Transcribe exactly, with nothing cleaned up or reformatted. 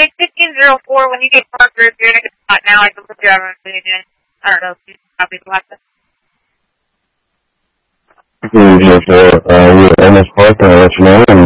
it's fifteen oh four. When you get Parker, if you're in a good spot now, I can put you over and put it in. I don't know if you copy the laptop. fifteen oh four, uh, we're almost parked, and I'll let you know.